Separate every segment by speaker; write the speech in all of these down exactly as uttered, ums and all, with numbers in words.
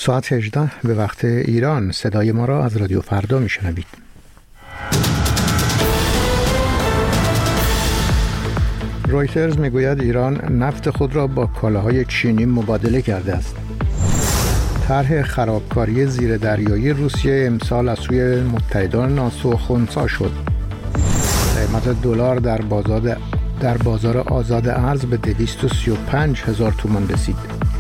Speaker 1: ساعت هجده به وقت ایران. صدای ما را از رادیو فردا میشنوید. رویترز میگوید ایران نفت خود را با کالاهای چینی مبادله کرده است. طرح خرابکاری زیر دریایی روسیه امسال از سوی متحدان ناتو خنثی شد. قیمت دلار در بازار در بازار آزاد ارز به دویست و سی و پنج هزار تومان رسید.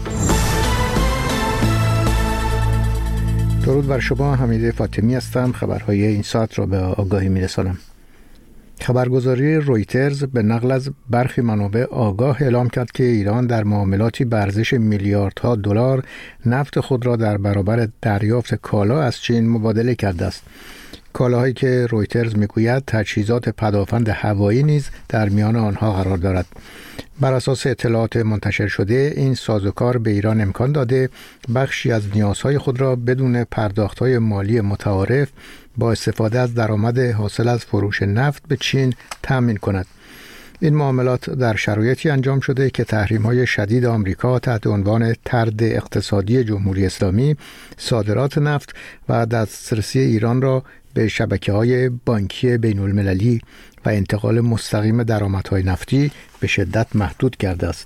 Speaker 1: درود بر شما، حمید فاطمی هستم. خبرهای این ساعت را به آگاهی می‌رسانم. خبرگزاری رویترز به نقل از برخی منابع آگاه اعلام کرد که ایران در معاملاتی به ارزش میلیاردها دلار نفت خود را در برابر دریافت کالا از چین مبادله کرده است. کالاهایی که رویترز میگوید تجهیزات پدافند هوایی نیز در میان آنها قرار دارد. بر اساس اطلاعات منتشر شده، این سازوکار به ایران امکان داده بخشی از نیازهای خود را بدون پرداخت‌های مالی متعارف با استفاده از درآمد حاصل از فروش نفت به چین تأمین کند. این معاملات در شرایطی انجام شده که تحریم‌های شدید آمریکا تحت عنوان طرد اقتصادی جمهوری اسلامی، صادرات نفت و دسترسی ایران را به شبکه‌های بانکی بین‌المللی و انتقال مستقیم درآمدهای نفتی به شدت محدود کرده است.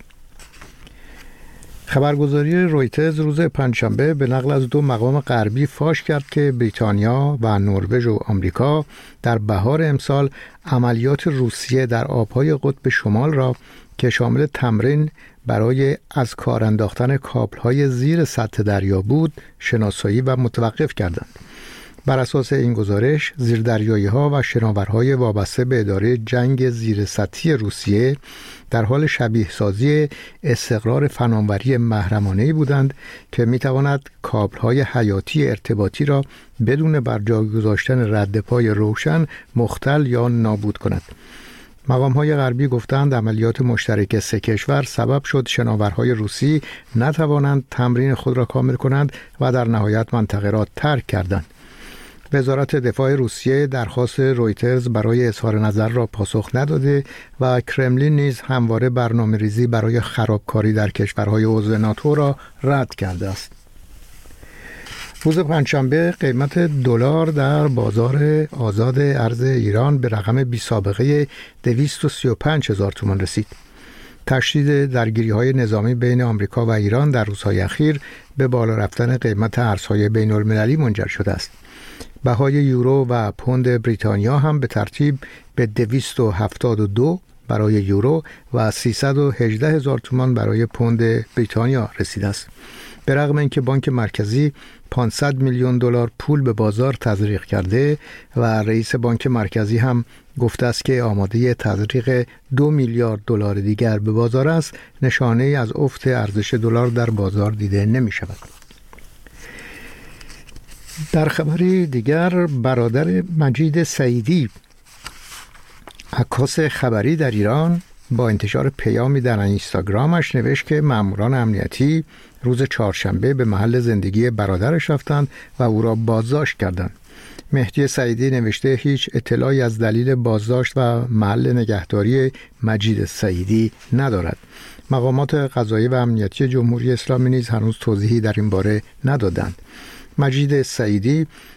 Speaker 1: خبرگزاری رویترز روز پنجشنبه به نقل از دو مقام غربی فاش کرد که بریتانیا و نروژ و آمریکا در بهار امسال عملیات روسیه در آبهای قطب شمال را که شامل تمرین برای از کار انداختن کابل‌های زیر سطح دریا بود، شناسایی و متوقف کردند. بر اساس این گزارش، زیردریایی‌ها و شناورهای وابسته به اداره جنگ زیر سطحی روسیه در حال شبیه سازی استقرار فناوری محرمانه‌ای بودند که می‌تواند کابل‌های حیاتی ارتباطی را بدون بر جای گذاشتن ردپای روشن مختل یا نابود کند. مقام‌های غربی گفتند عملیات مشترک سه کشور سبب شد شناورهای روسی نتوانند تمرین خود را کامل کنند و در نهایت منطقه را ترک کردند. وزارت دفاع روسیه درخواست رویترز برای اظهار نظر را پاسخ نداده و کرملین نیز همواره برنامه‌ریزی برای خرابکاری در کشورهای عضو ناتو را رد کرده است. روز پنجشنبه قیمت دلار در بازار آزاد ارز ایران به رقم بی سابقه دویست و سی و پنج هزار تومان رسید. تشدید درگیری‌های نظامی بین آمریکا و ایران در روزهای اخیر به بالا رفتن قیمت ارزهای بین‌المللی منجر شده است. بهای یورو و پوند بریتانیا هم به ترتیب به دویست و هفتاد و دو برای یورو و سیصد و هجده هزار تومان برای پوند بریتانیا رسیده است. به رغم اینکه بانک مرکزی پانصد میلیون دلار پول به بازار تزریق کرده و رئیس بانک مرکزی هم گفته است که آماده تزریق دو میلیارد دلار دیگر به بازار است، نشانه ای از افت ارزش دلار در بازار دیده نمی شود. در خبری دیگر، برادر مجید سعیدی، عکاس خبری در ایران، با انتشار پیامی در اینستاگرامش نوشت که ماموران امنیتی روز چهارشنبه به محل زندگی برادرش رفتند و او را بازداشت کردند. مهدی سعیدی نوشته هیچ اطلاعی از دلیل بازداشت و محل نگهداری مجید سعیدی ندارد. مقامات قضایی و امنیتی جمهوری اسلامی نیز هنوز توضیحی در این باره ندادند. مجید سعیدی